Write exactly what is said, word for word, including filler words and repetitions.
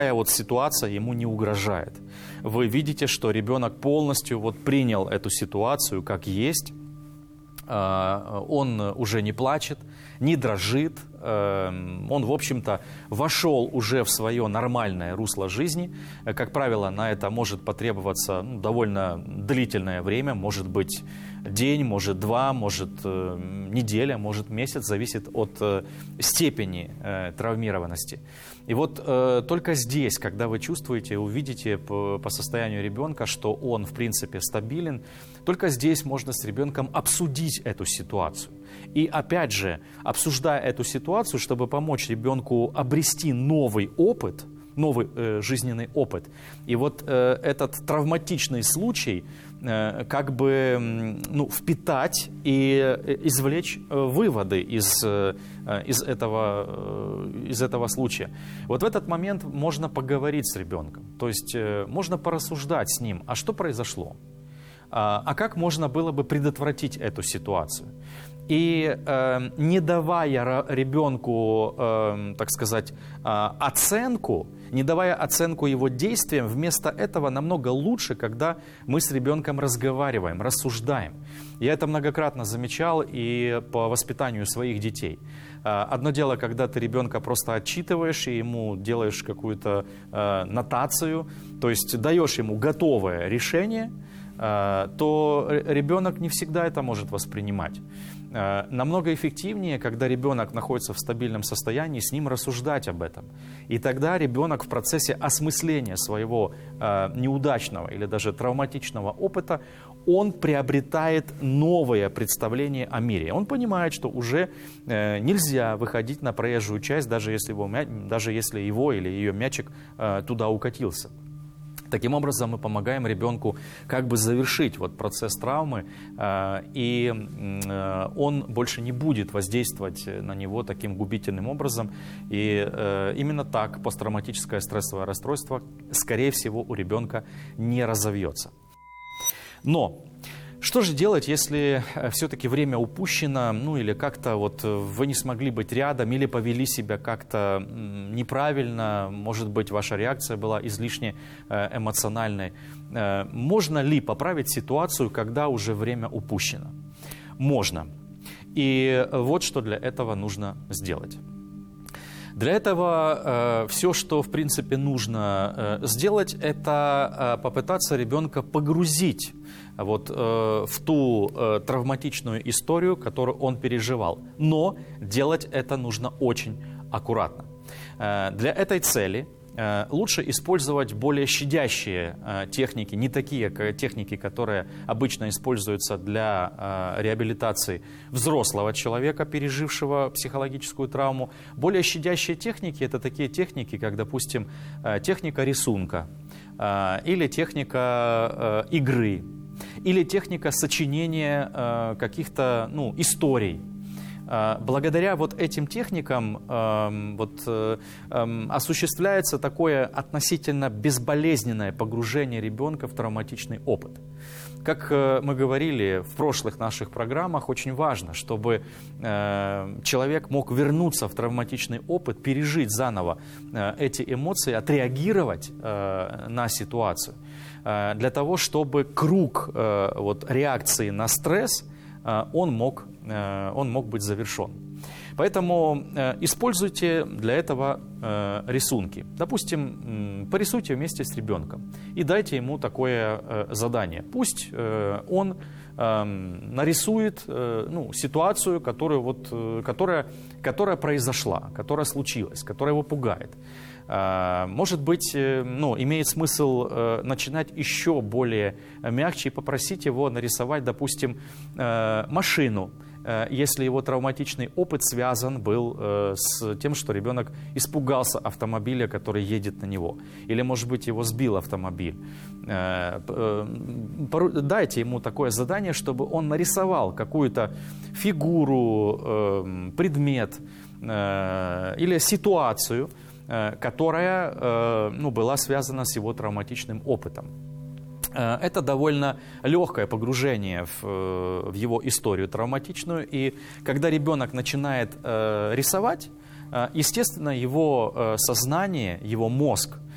Такая вот ситуация ему не угрожает. Вы видите, что ребенок полностью вот принял эту ситуацию как есть. Он уже не плачет, не дрожит. Он, в общем-то, вошел уже в свое нормальное русло жизни. Как правило, на это может потребоваться ну, довольно длительное время, может быть день, может два, может неделя, может месяц, зависит от степени травмированности. И вот только здесь, когда вы чувствуете, увидите по, по состоянию ребенка, что он, в принципе, стабилен, только здесь можно с ребенком обсудить эту ситуацию. И опять же, обсуждая эту ситуацию, чтобы помочь ребенку обрести новый опыт, новый э, жизненный опыт. И вот э, этот травматичный случай э, как бы ну, впитать и извлечь э, выводы из, э, из, этого, э, из этого случая. Вот в этот момент можно поговорить с ребенком. То есть э, можно порассуждать с ним, а что произошло? А, а как можно было бы предотвратить эту ситуацию? И э, не давая ребенку, э, так сказать, э, оценку, не давая оценку его действиям, вместо этого намного лучше, когда мы с ребенком разговариваем, рассуждаем. Я это многократно замечал и по воспитанию своих детей. Э, одно дело, когда ты ребенка просто отчитываешь и ему делаешь какую-то э, нотацию, то есть даешь ему готовое решение, э, то ребенок не всегда это может воспринимать. Намного эффективнее, когда ребенок находится в стабильном состоянии, с ним рассуждать об этом. И тогда ребенок в процессе осмысления своего э, неудачного или даже травматичного опыта, он приобретает новое представление о мире. Он понимает, что уже э, нельзя выходить на проезжую часть, даже если его, даже если его или ее мячик э, туда укатился. Таким образом, мы помогаем ребенку как бы завершить вот процесс травмы, э, и э, он больше не будет воздействовать на него таким губительным образом. И э, именно так посттравматическое стрессовое расстройство, скорее всего, у ребенка не разовьется. Но что же делать, если все-таки время упущено, ну или как-то вот вы не смогли быть рядом, или повели себя как-то неправильно, может быть, ваша реакция была излишне эмоциональной. Можно ли поправить ситуацию, когда уже время упущено? Можно. И вот что для этого нужно сделать. Для этого э, все, что, в принципе, нужно э, сделать, это э, попытаться ребенка погрузить вот, э, в ту э, травматичную историю, которую он переживал. Но делать это нужно очень аккуратно. Э, для этой цели э, лучше использовать более щадящие э, техники, не такие как техники, которые обычно используются для э, реабилитации взрослого человека, пережившего психологическую травму. Более щадящие техники – это такие техники, как, допустим, э, техника рисунка э, или техника э, игры, или техника сочинения э, каких-то ну, историй. Благодаря вот этим техникам э, вот, э, э, осуществляется такое относительно безболезненное погружение ребенка в травматичный опыт. Как э, мы говорили в прошлых наших программах, очень важно, чтобы э, человек мог вернуться в травматичный опыт, пережить заново э, эти эмоции, отреагировать э, на ситуацию, э, для того, чтобы круг э, вот, реакции на стресс э, он мог он мог быть завершен. Поэтому э, используйте для этого э, рисунки. Допустим, э, порисуйте вместе с ребенком и дайте ему такое э, задание. Пусть э, он э, нарисует э, ну, ситуацию, которую, вот, э, которая, которая произошла, которая случилась, которая его пугает. Э, может быть, э, ну, имеет смысл э, начинать еще более мягче и попросить его нарисовать, допустим, э, машину, если его травматичный опыт связан был э, с тем, что ребенок испугался автомобиля, который едет на него. Или, может быть, его сбил автомобиль. Э, э, дайте ему такое задание, чтобы он нарисовал какую-то фигуру, э, предмет э, или ситуацию, э, которая э, ну, была связана с его травматичным опытом. Это довольно легкое погружение в, в его историю травматичную. И когда ребенок начинает э, рисовать, э, естественно, его э, сознание, его мозг